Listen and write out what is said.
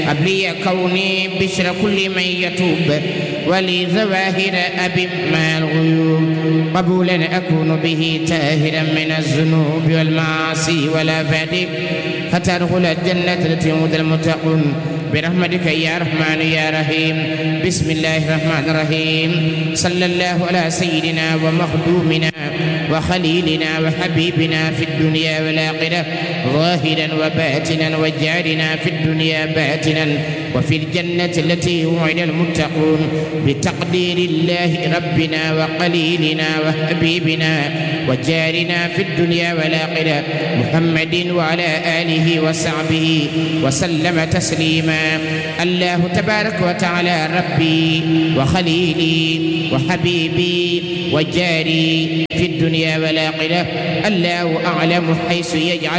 هب لي كوني بشر كل من يتوب ولي ظواهر أب مع الغيوب قبولا أكون به تاهرا من الذنوب والمعاصي والآفات حتى أدخل الجنة التي يوعد المتقون برحمتك يا رحمن يا رحيم. بسم الله الرحمن الرحيم. صلى الله على سيدنا ومخدومنا وخليلنا وحبيبنا في الدنيا والآخرة ظاهرا وباطنا وجعلنا في الدنيا باطنا وفي الجنة التي وعد المتقون بتقدير الله ربنا وقليلنا وحبيبنا وجارنا في الدنيا والآخرة محمد وعلى آله وصحبه وسلم تسليما. الله تبارك وتعالى ربي وخليلي وحبيبي وجاري في الدنيا والآخرة. الله أعلم حيث يجعل